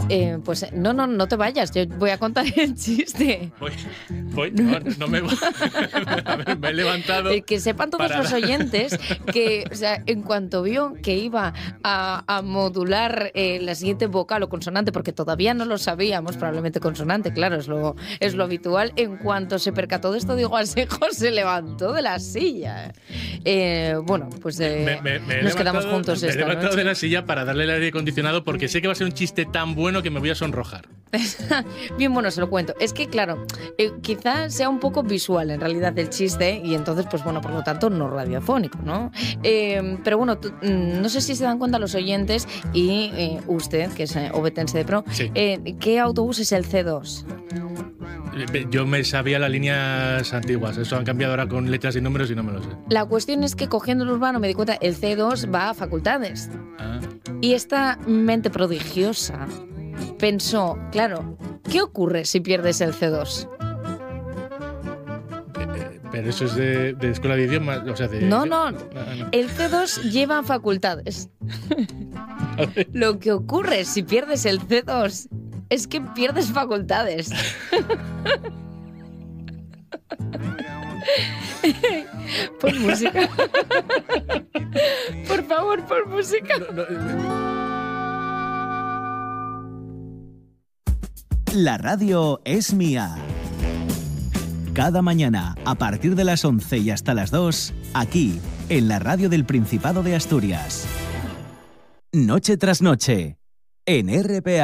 Pues no te vayas, yo voy a contar el chiste. No me voy. A ver, me he levantado. Que sepan todos los oyentes que, o sea, en cuanto vio que iba a modular la siguiente vocal o consonante, porque todavía no lo sabíamos, probablemente consonante, claro, es lo habitual, en cuanto se percató de esto, Diego Asenjo se levantó de la silla. Bueno, pues nos quedamos juntos esta noche. Me he levantado de la silla para darle el aire acondicionado porque sé que va a ser un chiste tan bueno que me voy a sonrojar. Bien, bueno, se lo cuento. Es que, claro, quizás sea un poco visual en realidad el chiste y entonces, pues bueno, por lo tanto, no radiofónico, ¿no? Pero bueno, no sé si se dan cuenta los oyentes y usted, que es obetense de pro, sí. ¿Qué autobús es el C2? Yo me sabía las líneas antiguas, eso han cambiado ahora con letras y números y no me lo sé. La cuestión es que cogiendo el urbano me di cuenta, el C2 va a facultades. Ah. Y esta mente prodigiosa pensó, claro, ¿qué ocurre si pierdes el C2? Pero eso es de escuela de idiomas, o sea, de... No. El C2 lleva facultades. Lo que ocurre si pierdes el C2 es que pierdes facultades. Pon música. Por favor, pon música. La radio es mía. Cada mañana, a partir de las 11 y hasta las 2, aquí, en la radio del Principado de Asturias. Noche tras noche, en RPA.